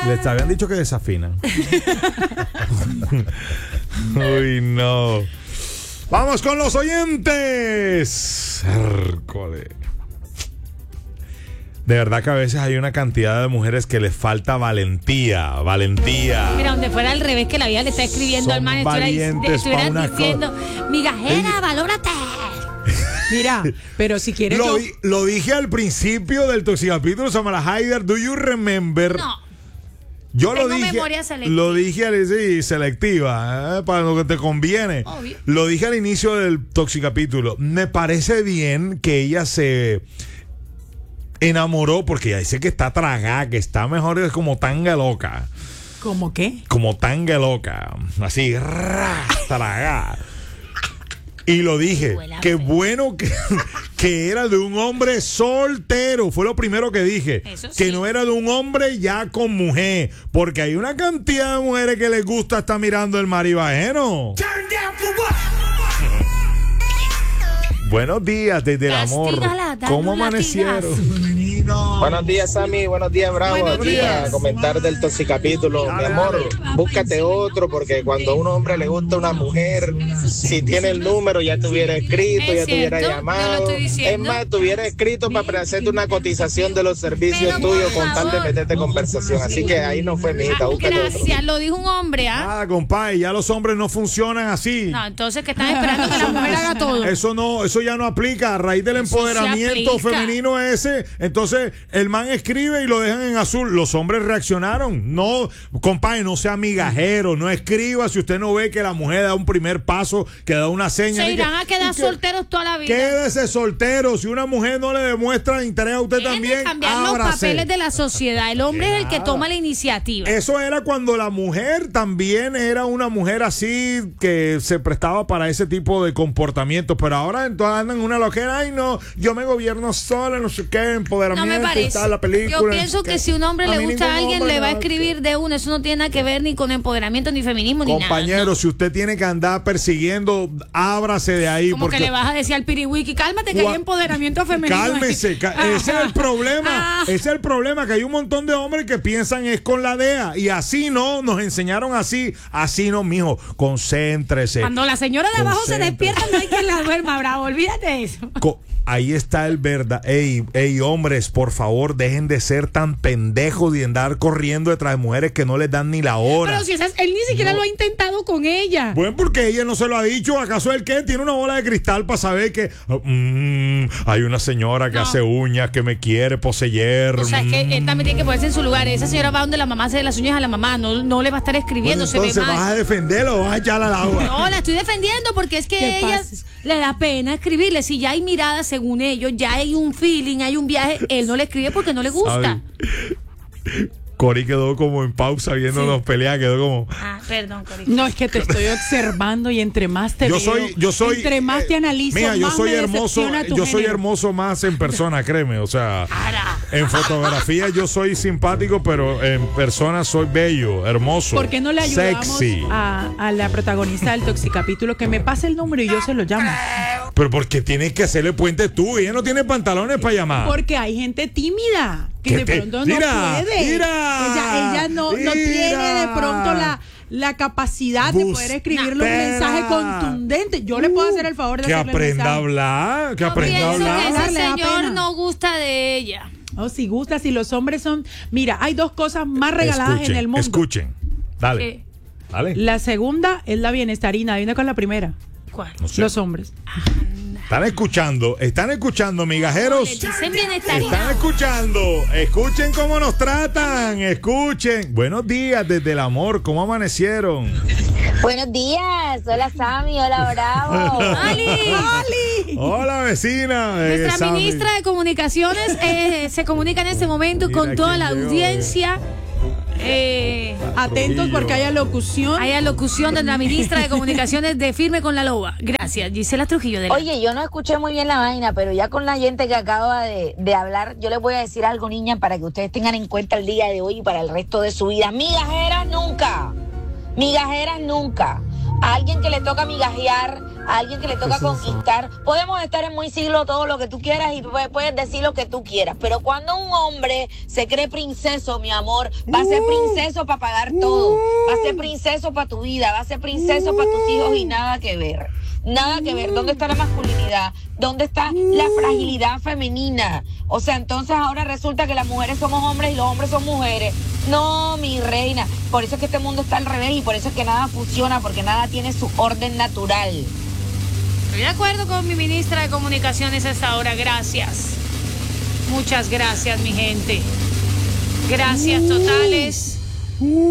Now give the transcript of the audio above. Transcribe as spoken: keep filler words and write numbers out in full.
Les habían dicho que desafinan. Uy, no. Vamos con los oyentes. Hércole. De verdad que a veces hay una cantidad de mujeres que les falta valentía, valentía. Mira, donde fuera al revés, que la vida le está escribiendo Son al man, estuviera, valientes estuviera pa' una diciendo, migajera, valórate. Mira, pero si quieres Lo, yo... di- lo dije al principio del Toxicapítulo, Samara Haider, do you remember? No. Yo lo Tengo dije, memoria selectiva. lo dije al- sí, selectiva, eh, para lo que te conviene. Obvio. Lo dije al inicio del Toxicapítulo. Me parece bien que ella se enamoró, porque ya dice que está tragada, que está mejor, es como tanga loca. ¿Cómo qué? Como tanga loca. Así, ra, tragada. Y lo dije, qué bueno que, que era de un hombre soltero. Fue lo primero que dije. Eso Que sí. no era de un hombre ya con mujer. Porque hay una cantidad de mujeres que les gusta estar mirando el marido ajeno. Buenos días desde el amor. Castígala, dale ¿Cómo un amanecieron? Buenos días, Sammy. Buenos días, Bravo. Buenos Aquí días. a comentar del Toxicapítulo. Mi amor, búscate otro, porque cuando a un hombre le gusta una mujer, si tiene el número, ya te hubiera escrito, Es ya te hubiera cierto, yo llamado. lo estoy Es diciendo. más, te hubiera escrito para hacerte una cotización de los servicios Pero, tuyos por con tal de favor. meterte conversación. Así que ahí no fue, mijita. Ah, Búscate otro. gracias, lo dijo un hombre, ¿ah? Ah, compadre, ya los hombres no funcionan así. No, entonces que están esperando que la mujer haga todo. Eso no, eso ya no aplica. A raíz del Eso sí empoderamiento aplica. femenino ese, entonces el man escribe y lo dejan en azul. Los hombres reaccionaron. No, compadre, no sea migajero, no escriba si usted no ve que la mujer da un primer paso, que da una seña. Se ni que- irán a quedar y que- solteros toda la vida. Quédese soltero. Si una mujer no le demuestra interés a usted Tienen también, que cambiar los ábrase. papeles de la sociedad. El hombre es el que nada. toma la iniciativa. Eso era cuando la mujer también era una mujer así que se prestaba para ese tipo de comportamientos, pero ahora entonces andan en una loquera, ay no, yo me gobierno sola, no sé qué, No empoderamiento me y parece. tal, la película. Yo no pienso sé que qué. si un hombre A le mí gusta a ningún alguien, hombre le va a me escribir de uno. Eso no tiene nada que ver ni con empoderamiento, ni feminismo, ni Compañero, nada. si usted tiene que andar persiguiendo, ábrase de ahí. ¿No? Como porque que le vas a decir al piriwiki, cálmate que Gua- hay empoderamiento femenino. Cálmese, ca- ese es el problema, Ah. ese es el problema, que hay un montón de hombres que piensan es con la D E A y así no, nos enseñaron así, así no, mijo, concéntrese. Cuando la señora de abajo se Concéntrese. despierta, no hay quien la duerma, bravo, olvídate de eso. Co- Ahí está el verdad. Ey, ey, hombres, por favor, dejen de ser tan pendejos y andar corriendo detrás de mujeres que no les dan ni la hora. Pero si esas- él ni siquiera No. lo ha intentado con ella. Bueno, porque ella no se lo ha dicho. ¿Acaso él qué? Tiene una bola de cristal para saber que oh, mm, hay una señora que No. hace uñas, que me quiere poseer. O sea, es que mm. él también tiene que ponerse en su lugar. Esa señora va donde la mamá hace las uñas a la mamá. No, no le va a estar escribiendo, Bueno, se ve entonces, ¿vas a mal. defenderlo o vas a echarla al agua? No, la estoy defendiendo porque es que ¿Qué ella pasa? le da pena escribirle. Si ya hay mirada, según ellos, ya hay un feeling, hay un viaje, él no le escribe porque no le gusta. Ay. Cori quedó como en pausa viéndonos pelear, quedó como... Ah, perdón, Cori. No, es que te estoy observando y entre más te Yo veo, soy, yo soy. entre más te eh, analizo, Mira, yo más soy me hermoso. decepciona tu Yo soy género. hermoso más en persona, créeme. O sea, Ara. en fotografía yo soy simpático, pero en persona soy bello, hermoso. ¿Por qué no le ayudamos Sexy. a, a la protagonista del Toxicapítulo que me pase el número y yo se lo llamo? Pero porque tienes que hacerle puente tú. Ella no tiene pantalones para llamar. Porque hay gente tímida que ¿Qué de te- pronto mira, no puede. mira, ella ella no, no mira. tiene de pronto la, la capacidad de poder escribirle un Bustera. mensaje contundente. Yo le puedo hacer el favor de Que hacerle el aprenda a mensaje. hablar. Que Yo aprenda a pienso que hablar. ese Le da señor pena. no gusta de ella. Oh, si gusta, si los hombres son... Mira, hay dos cosas más regaladas Escuchen, en el mundo. escuchen. Dale. ¿Qué? Dale. La segunda es la bienestarina. Viene con la primera. ¿Cuál? No sé. Los hombres. Están escuchando, están escuchando, migajeros. Le dicen bienestarina. Están escuchando, escuchen cómo nos tratan, escuchen. Buenos días desde el amor, ¿cómo amanecieron? Buenos días, hola Sammy, hola Bravo. ¡Ali! ¡Ali! Hola vecina. Nuestra Eh, Sammy. ministra de Comunicaciones eh, se comunica en este momento Mira con toda quién la llegó, audiencia. Eh, Atentos porque haya locución. hay alocución de la ministra de Comunicaciones de Firme con la Loba. Gracias, Gisela Trujillo. De la... Oye, yo no escuché muy bien la vaina, pero ya con la gente que acaba de, de hablar, yo les voy a decir algo, niñas, para que ustedes tengan en cuenta el día de hoy y para el resto de su vida. Migajeras nunca, migajeras nunca. a alguien que le toca migajear, a alguien que le toca conquistar. Podemos estar en muy siglo todo lo que tú quieras y puedes decir lo que tú quieras, pero cuando un hombre se cree princeso, mi amor, va a ser princeso para pagar todo, va a ser princeso para tu vida, va a ser princeso para tus hijos y nada que ver. Nada que ver. ¿Dónde está la masculinidad? ¿Dónde está la fragilidad femenina? O sea, entonces ahora resulta que las mujeres somos hombres y los hombres son mujeres. No, mi reina. Por eso es que este mundo está al revés y por eso es que nada funciona, porque nada tiene su orden natural. Estoy de acuerdo con mi ministra de Comunicaciones a esta hora. Gracias. Muchas gracias, mi gente. Gracias totales.